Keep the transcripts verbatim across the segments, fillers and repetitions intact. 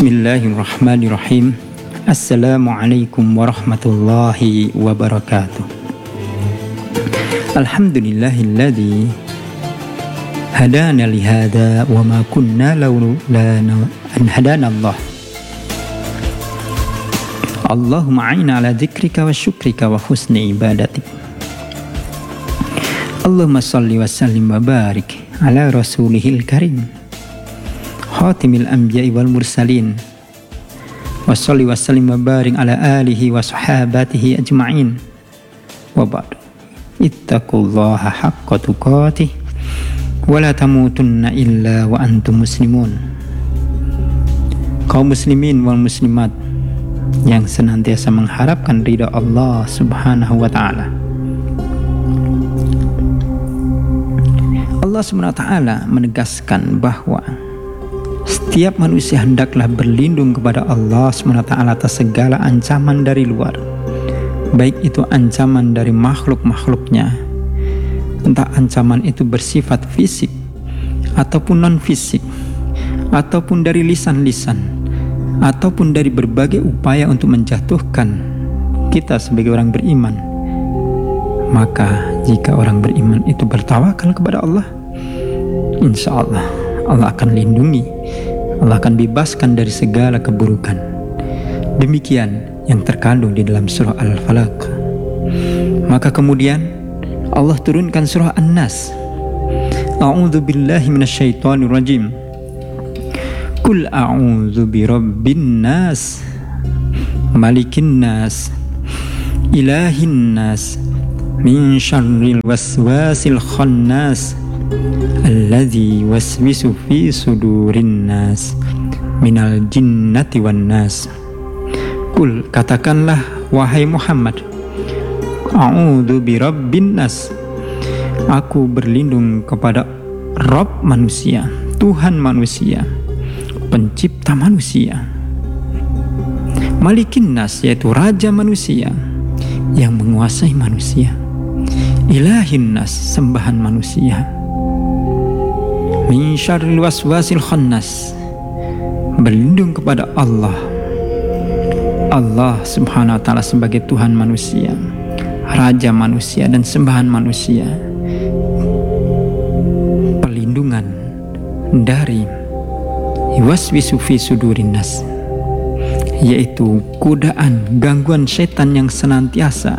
Bismillahirrahmanirrahim. Assalamualaikum warahmatullahi wabarakatuh. Alhamdulillahilladzi hadana lihada wa ma kunna laula an hadana Allah. Allahumma a'inna ala dzikrika wa syukrika wa husni ibadatik. Allahumma salli wa sallim wa barik ala rasulihil karim khatimil anbiya'i wal mursalin wa salli wa sallim wa barik ala alihi wa sahabatihi ajma'in wa ba'd. Ittaqullaha haqqa tuqatih wa la tamutunna illa wa antum muslimun. Kaum muslimin wal muslimat yang senantiasa mengharapkan ridha Allah Subhanahu wa taala. Allah Subhanahu wa taala menegaskan bahwa setiap manusia hendaklah berlindung kepada Allah subhanahu wa taala atas segala ancaman dari luar, baik itu ancaman dari makhluk-makhluknya, entah ancaman itu bersifat fisik ataupun non-fisik, ataupun dari lisan-lisan, ataupun dari berbagai upaya untuk menjatuhkan kita sebagai orang beriman. Maka jika orang beriman itu bertawakal kepada Allah, insya Allah Allah akan lindungi, Allah akan bebaskan dari segala keburukan. Demikian yang terkandung di dalam surah Al-Falaq. Maka kemudian Allah turunkan surah An-Nas. A'udzu billahi minasyaitonir rajim. Qul a'udzu birabbin nas, malikin nas, ilahin nas, min syarril waswasil khannas, alladzi waswisu fi sudurin nas minal jinnati wan nas. Kul, katakanlah wahai Muhammad, a'udzu birabbin nas, aku berlindung kepada Rabb manusia, Tuhan manusia, pencipta manusia. Malikin nas, yaitu raja manusia yang menguasai manusia. Ilahin nas, sembahan manusia. Min syarril waswasil khannas, berlindung kepada Allah, Allah subhanahu wa ta'ala sebagai Tuhan manusia, raja manusia dan sembahan manusia. Perlindungan dari waswisu fi sudurin nas, yaitu godaan, gangguan setan yang senantiasa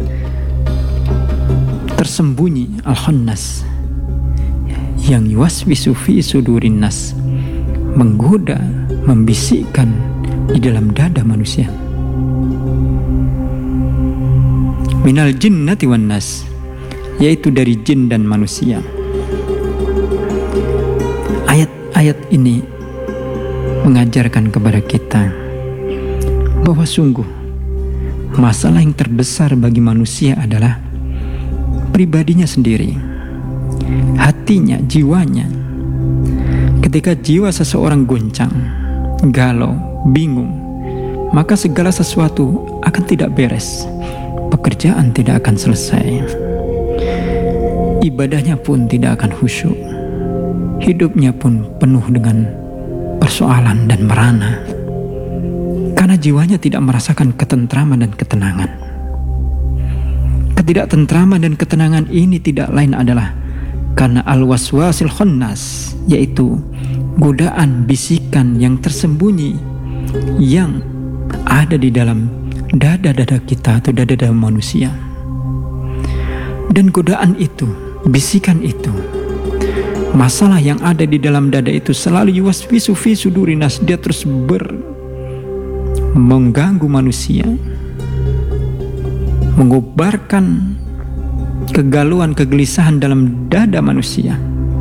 tersembunyi, al-khannas, yang yuwaswisu fi sudurin nas, menggoda, membisikkan di dalam dada manusia. Minal jinnati wan nas, yaitu dari jin dan manusia. Ayat-ayat ini mengajarkan kepada kita bahwa sungguh masalah yang terbesar bagi manusia adalah pribadinya sendiri, hatinya, jiwanya. Ketika jiwa seseorang goncang, galau, bingung, maka segala sesuatu akan tidak beres, pekerjaan tidak akan selesai, ibadahnya pun tidak akan khusyuk, hidupnya pun penuh dengan persoalan dan merana, karena jiwanya tidak merasakan ketentraman dan ketenangan. Ketidaktentraman dan ketenangan ini tidak lain adalah karena al-waswasil khannas, yaitu godaan, bisikan yang tersembunyi yang ada di dalam dada-dada kita atau dada-dada manusia. Dan godaan itu, bisikan itu, masalah yang ada di dalam dada itu selalu yuwaswisu fi sudurinas, dia terus ber mengganggu manusia, mengobarkan kegalauan, kegelisahan dalam dada manusia.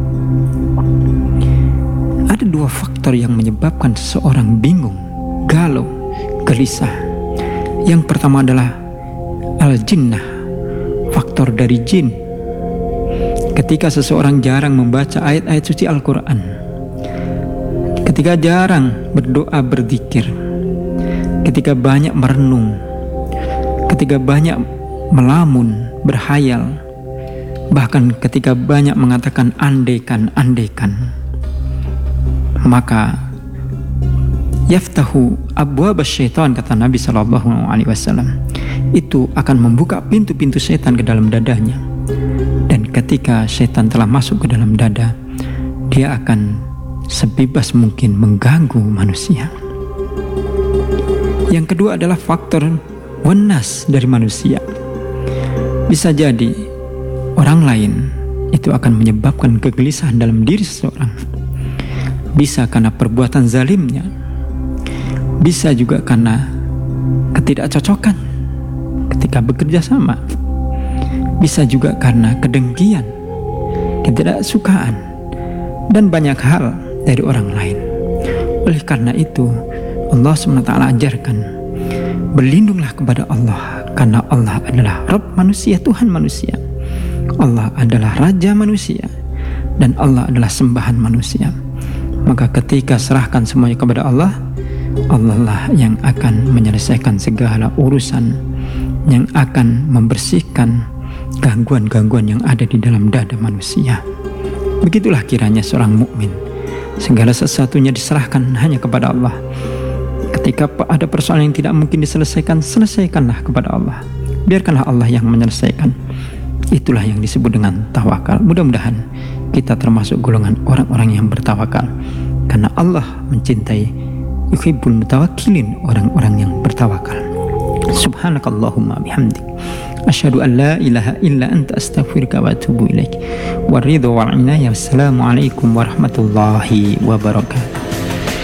Ada dua faktor yang menyebabkan seseorang bingung, galau, gelisah. Yang pertama adalah al-jinnah, faktor dari jin. Ketika seseorang jarang membaca ayat-ayat suci Al-Quran, ketika jarang berdoa, berzikir, ketika banyak merenung, ketika banyak melamun, berhayal, bahkan ketika banyak mengatakan andaikan, andaikan, maka yaftahu abwab syaitan, kata Nabi Shallallahu Alaihi Wasallam, itu akan membuka pintu-pintu setan ke dalam dadanya. Dan ketika setan telah masuk ke dalam dada, dia akan sebebas mungkin mengganggu manusia. Yang kedua adalah faktor wenas dari manusia. Bisa jadi orang lain itu akan menyebabkan kegelisahan dalam diri seseorang. Bisa karena perbuatan zalimnya, bisa juga karena ketidakcocokan ketika bekerja sama, bisa juga karena kedengkian, ketidaksukaan, dan banyak hal dari orang lain. Oleh karena itu Allah subhanahu wa taala ajarkan, berlindunglah kepada Allah, karena Allah adalah Rabb manusia, Tuhan manusia. Allah adalah Raja manusia, dan Allah adalah sembahan manusia. Maka ketika serahkan semuanya kepada Allah, Allah lah yang akan menyelesaikan segala urusan, yang akan membersihkan gangguan-gangguan yang ada di dalam dada manusia. Begitulah kiranya seorang mukmin, segala sesuatunya diserahkan hanya kepada Allah. Ketika ada persoalan yang tidak mungkin diselesaikan, selesaikanlah kepada Allah. Biarkanlah Allah yang menyelesaikan. Itulah yang disebut dengan tawakal. Mudah-mudahan kita termasuk golongan orang-orang yang bertawakal, karena Allah mencintai yuhibbul mutawakkilin, orang-orang yang bertawakal. Subhanakallahumma bihamdik, asyhadu an la ilaha illa anta, astaghfiruka wa atubu ilaik. Waridho wal inayah. Wassalamualaikum warahmatullahi wabarakatuh.